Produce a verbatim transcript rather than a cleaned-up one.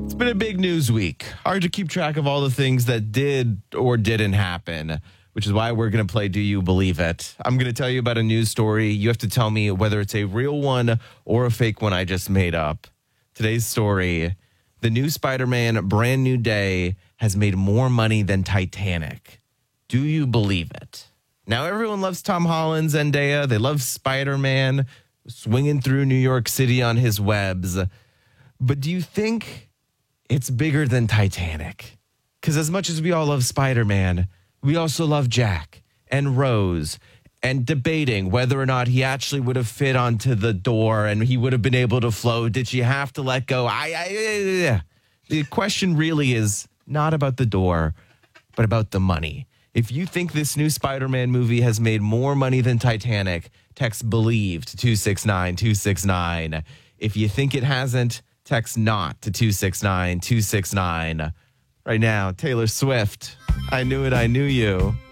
It's been a big news week. Hard to keep track of all the things that did or didn't happen, which is why we're going to play Do You Believe It? I'm going to tell you about a news story. You have to tell me whether it's a real one or a fake one I just made up. Today's story, the new Spider-Man Brand New Day has made more money than Titanic. Do you believe it? Now, everyone loves Tom Holland, Zendaya. They love Spider-Man swinging through New York City on his webs. But do you think it's bigger than Titanic? Because as much as we all love Spider-Man, we also love Jack and Rose and debating whether or not he actually would have fit onto the door and he would have been able to float. Did she have to let go? I, I, the question really is not about the door, but about the money. If you think this new Spider-Man movie has made more money than Titanic, text BELIEVE to two six nine two six nine. If you think it hasn't, text NOT to two six nine two six nine. Right now, Taylor Swift, I Knew It, I Knew You.